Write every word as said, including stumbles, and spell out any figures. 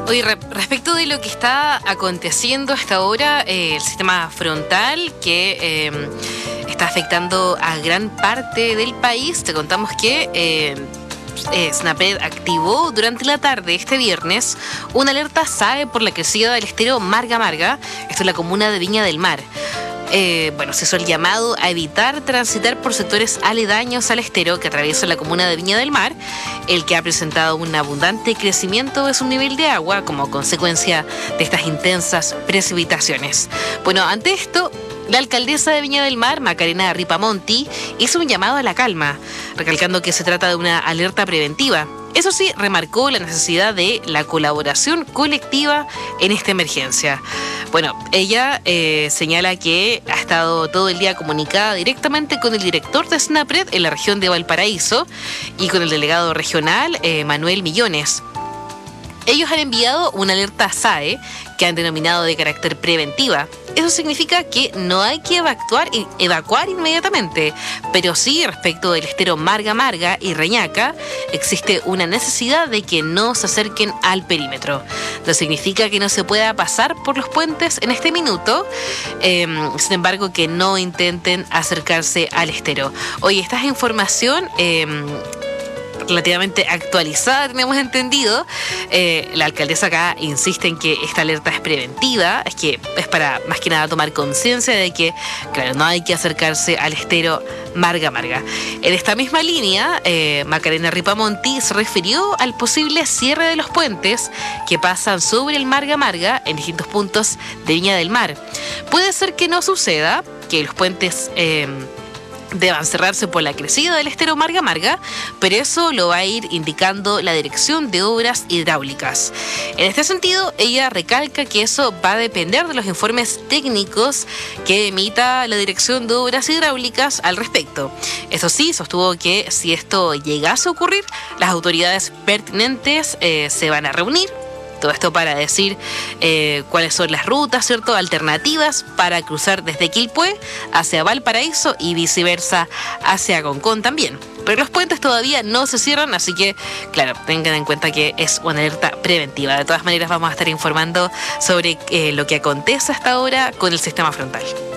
Oye, re- respecto de lo que está aconteciendo hasta ahora, eh, el sistema frontal que eh, está afectando a gran parte del país, te contamos que eh, eh, SNAPRED activó durante la tarde este viernes una alerta S A E por la crecida del estero Marga Marga, esto es la comuna de Viña del Mar. Eh, bueno, se hizo el llamado a evitar transitar por sectores aledaños al estero que atraviesa la comuna de Viña del Mar, el que ha presentado un abundante crecimiento de su nivel de agua como consecuencia de estas intensas precipitaciones. Bueno, ante esto, la alcaldesa de Viña del Mar, Macarena Ripamonti, hizo un llamado a la calma, recalcando que se trata de una alerta preventiva. Eso sí, remarcó la necesidad de la colaboración colectiva en esta emergencia. Bueno, ella eh, señala que ha estado todo el día comunicada directamente con el director de SNAPRED en la región de Valparaíso y con el delegado regional, eh, Manuel Millones. Ellos han enviado una alerta S A E que han denominado de carácter preventiva. Eso significa que no hay que evacuar, evacuar inmediatamente, pero sí respecto del estero Marga Marga y Reñaca existe una necesidad de que no se acerquen al perímetro. No significa que no se pueda pasar por los puentes en este minuto, eh, sin embargo que no intenten acercarse al estero. Oye, esta es información Eh, relativamente actualizada, tenemos entendido. Eh, la alcaldesa acá insiste en que esta alerta es preventiva, es que es para más que nada tomar conciencia de que, claro, no hay que acercarse al estero Marga Marga. En esta misma línea, eh, Macarena Ripamonti se refirió al posible cierre de los puentes que pasan sobre el Marga Marga en distintos puntos de Viña del Mar. Puede ser que no suceda, que los puentes Eh, deban cerrarse por la crecida del estero Marga Marga, pero eso lo va a ir indicando la Dirección de Obras Hidráulicas. En este sentido, ella recalca que eso va a depender de los informes técnicos que emita la Dirección de Obras Hidráulicas al respecto. Eso sí, sostuvo que si esto llegase a ocurrir, las autoridades pertinentes eh, se van a reunir. Todo esto para decir eh, cuáles son las rutas, ¿cierto?, alternativas para cruzar desde Quilpué hacia Valparaíso y viceversa hacia Concón también. Pero los puentes todavía no se cierran, así que, claro, tengan en cuenta que es una alerta preventiva. De todas maneras, vamos a estar informando sobre eh, lo que acontece hasta ahora con el sistema frontal.